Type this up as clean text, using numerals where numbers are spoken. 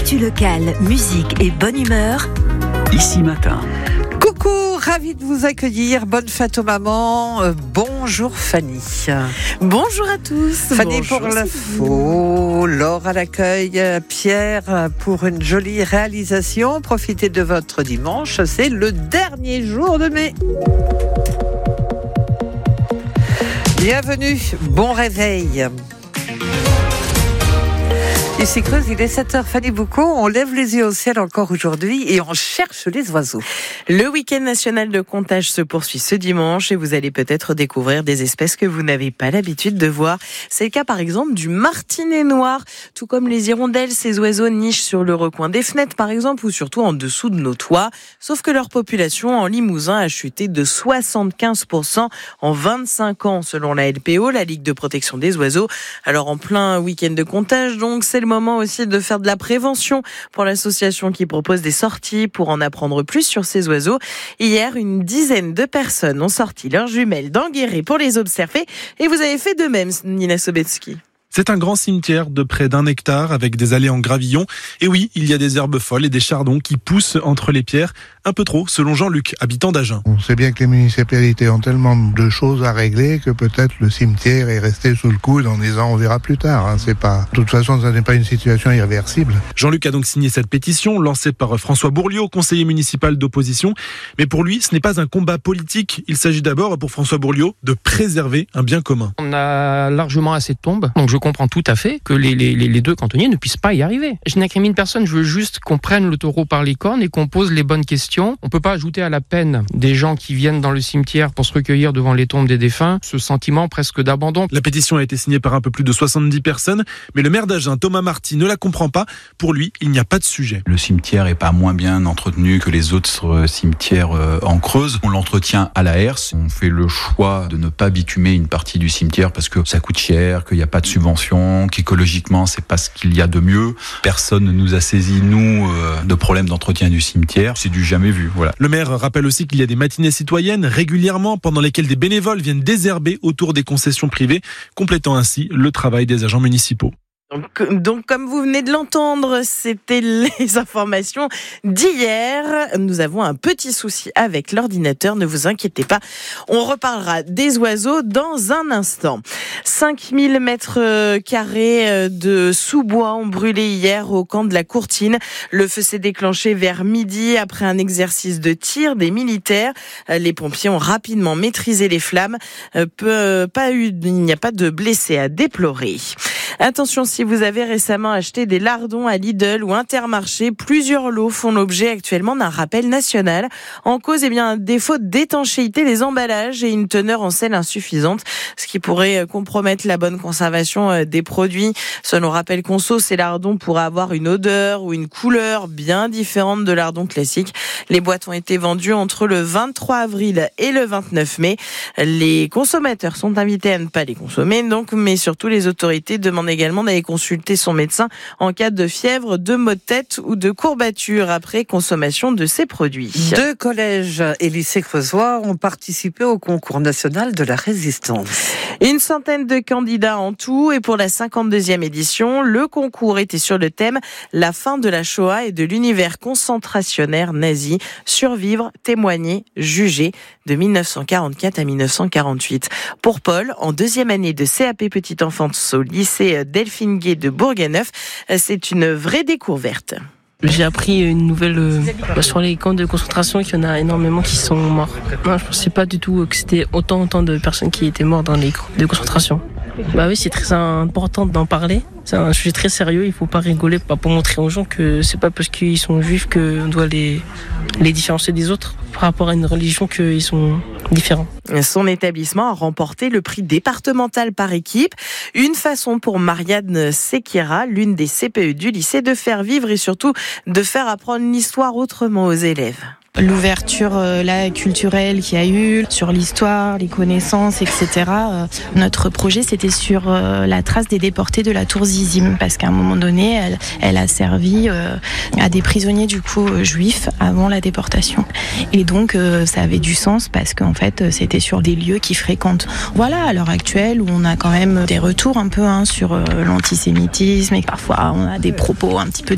Actu locale, musique et bonne humeur. Ici Matin. Coucou, ravi de vous accueillir. Bonne fête aux mamans. Bonjour Fanny. Bonjour à tous. Fanny Bonjour, pour l'info, Laure à l'accueil, Pierre pour une jolie réalisation. Profitez de votre dimanche, c'est le dernier jour de mai. Bienvenue, bon réveil. Ici Creuse, il est 7h, Fanny Boucaud, on lève les yeux au ciel encore aujourd'hui et on cherche les oiseaux. Le week-end national de comptage se poursuit ce dimanche et vous allez peut-être découvrir des espèces que vous n'avez pas l'habitude de voir. C'est le cas par exemple du martinet noir, tout comme les hirondelles, ces oiseaux nichent sur le recoin des fenêtres par exemple ou surtout en dessous de nos toits. Sauf que leur population en Limousin a chuté de 75% en 25 ans selon la LPO, la Ligue de protection des oiseaux. Alors en plein week-end de comptage donc, c'est le moment aussi de faire de la prévention pour l'association qui propose des sorties pour en apprendre plus sur ces oiseaux. Hier, une dizaine de personnes ont sorti leurs jumelles d'Enguerré pour les observer et vous avez fait de même, Nina Sobetsky. C'est un grand cimetière de près d'1 hectare avec des allées en gravillon. Et oui, il y a des herbes folles et des chardons qui poussent entre les pierres. Un peu trop, selon Jean-Luc, habitant d'Agen. On sait bien que les municipalités ont tellement de choses à régler que peut-être le cimetière est resté sous le coude en disant on verra plus tard. C'est pas, de toute façon, ça n'est pas une situation irréversible. Jean-Luc a donc signé cette pétition lancée par François Bourliot, conseiller municipal d'opposition. Mais pour lui, ce n'est pas un combat politique. Il s'agit d'abord, pour François Bourliot, de préserver un bien commun. On a largement assez de tombes, donc je comprends tout à fait que les deux cantonniers ne puissent pas y arriver. Je n'incrimine personne, je veux juste qu'on prenne le taureau par les cornes et qu'on pose les bonnes questions. On ne peut pas ajouter à la peine des gens qui viennent dans le cimetière pour se recueillir devant les tombes des défunts ce sentiment presque d'abandon. La pétition a été signée par un peu plus de 70 personnes, mais le maire d'Agen, Thomas Marty, ne la comprend pas. Pour lui, il n'y a pas de sujet. Le cimetière n'est pas moins bien entretenu que les autres cimetières en Creuse. On l'entretient à la herse. On fait le choix de ne pas bitumer une partie du cimetière parce que ça coûte cher, qu'il n'y a pas de subvention, qu'écologiquement, c'est pas ce qu'il y a de mieux. Personne ne nous a saisi, nous, de problèmes d'entretien du cimetière. C'est du jamais vu. Voilà. Le maire rappelle aussi qu'il y a des matinées citoyennes régulièrement pendant lesquelles des bénévoles viennent désherber autour des concessions privées, complétant ainsi le travail des agents municipaux. Donc, comme vous venez de l'entendre, c'était les informations d'hier. Nous avons un petit souci avec l'ordinateur, ne vous inquiétez pas. On reparlera des oiseaux dans un instant. 5000 mètres carrés de sous-bois ont brûlé hier au camp de la Courtine. Le feu s'est déclenché vers midi après un exercice de tir des militaires. Les pompiers ont rapidement maîtrisé les flammes. Il n'y a pas de blessés à déplorer. Attention, si vous avez récemment acheté des lardons à Lidl ou Intermarché, plusieurs lots font l'objet actuellement d'un rappel national. En cause, un défaut d'étanchéité des emballages et une teneur en sel insuffisante, ce qui pourrait compromettre la bonne conservation des produits. Selon Rappel Conso, ces lardons pourraient avoir une odeur ou une couleur bien différente de lardons classiques. Les boîtes ont été vendues entre le 23 avril et le 29 mai. Les consommateurs sont invités à ne pas les consommer, mais surtout les autorités demandent également d'aller consulter son médecin en cas de fièvre, de maux de tête ou de courbatures après consommation de ces produits. 2 collèges et lycées creusois ont participé au concours national de la résistance. Une centaine de candidats en tout et pour la 52e édition, le concours était sur le thème « La fin de la Shoah et de l'univers concentrationnaire nazi, survivre, témoigner, juger » de 1944 à 1948. Pour Paul, en 2e année de CAP Petite Enfance au lycée Delphine Gay de Bourganeuf, c'est une vraie découverte. J'ai appris une nouvelle sur les camps de concentration, qu'il y en a énormément qui sont morts. Non, je pensais pas du tout que c'était autant de personnes qui étaient mortes dans les camps de concentration. Bah oui, c'est très important d'en parler. C'est un sujet très sérieux, il faut pas rigoler, pour montrer aux gens que c'est pas parce qu'ils sont juifs qu'on doit les différencier des autres par rapport à une religion qu'ils sont différents. Son établissement a remporté le prix départemental par équipe. Une façon pour Marianne Sekira, l'une des CPE du lycée, de faire vivre et surtout de faire apprendre l'histoire autrement aux élèves. L'ouverture culturelle qu'il y a eu sur l'histoire, les connaissances, etc. Notre projet, c'était sur la trace des déportés de la tour Zizim, parce qu'à un moment donné, elle a servi à des prisonniers juifs avant la déportation. Et donc, ça avait du sens parce qu'en fait, c'était sur des lieux qu'ils fréquentent. Voilà, à l'heure actuelle, où on a quand même des retours un peu sur l'antisémitisme et parfois on a des propos un petit peu